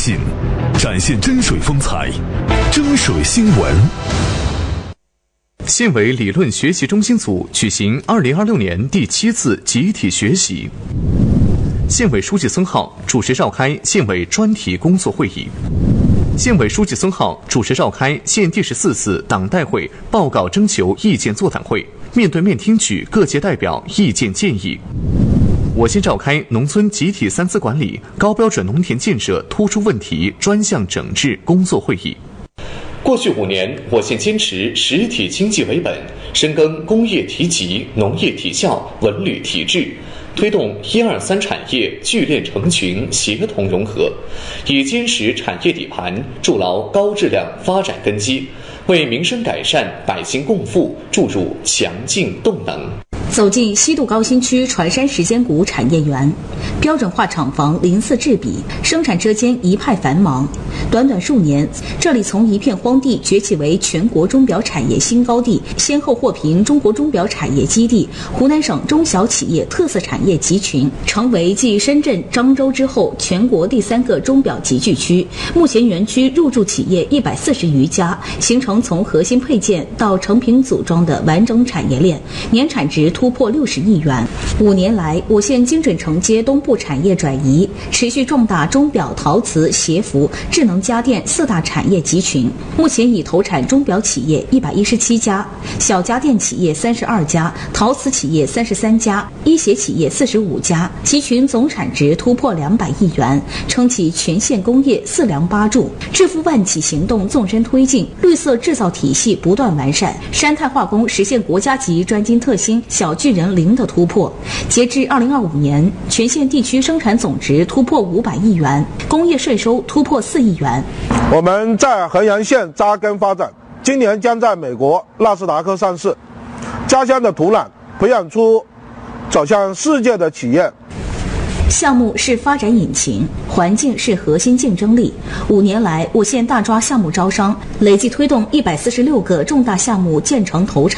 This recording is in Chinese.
信，展现真水风采，真水新闻。 县委理论学习中心组举行2026年第7次集体学习。县委书记孙浩主持召开县委专题工作会议。县委书记孙浩主持召开县第14次党代会报告征求意见座谈会，面对面听取各界代表意见建议。我县召开农村集体3次管理、高标准农田建设突出问题专项整治工作会议。过去5年，我县坚持实体经济为本，深耕工业提级、农业提效、文旅提质，推动1、2、3产业聚链成群、协同融合，以坚实产业底盘，筑牢高质量发展根基，为民生改善、百姓共富注入强劲动能。 走进西渡高新区船山时间谷产业园，标准化厂房鳞次栉比，生产车间一派繁忙。短短数年，这里从一片荒地崛起为全国钟表产业新高地，先后获评中国钟表产业基地、湖南省中小企业特色产业集群，成为继深圳、漳州之后全国第3个钟表集聚区。目前园区入驻企业140余家，形成从核心配件到成品组装的完整产业链，年产值突破60亿元。5年来，我县精准承接东部产业转移，持续壮大钟表、陶瓷、鞋服、智能家电4大产业集群。目前已投产钟表企业117家，小家电企业32家，陶瓷企业33家，医鞋企业45家，集群总产值突破200亿元，撑起全县工业4梁8柱。致富万企行动纵深推进，绿色制造体系不断完善，山泰化工实现国家级专精特新小巨人零的突破。截至2025年，全县地区生产总值突破500亿元，工业税收突破4亿元。 我们在衡阳县扎根发展，今年将在美国纳斯达克上市。家乡的土壤培养出走向世界的企业。 项目是发展引擎，环境是核心竞争力。5年来，我县大抓项目招商，累计推动146个重大项目建成投产。